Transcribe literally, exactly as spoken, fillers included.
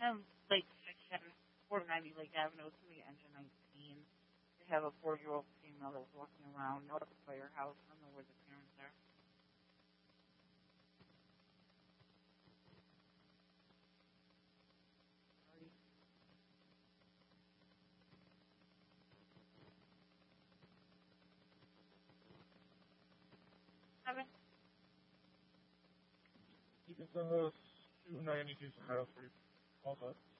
Um, Lake Section, four ninety Lake Avenue, it's in the engine nineteen. They have a four-year-old female that was walking around north of the firehouse. I don't know where the parents are. Sorry. Seven. You can send us two ninety-two Sahara for calls up.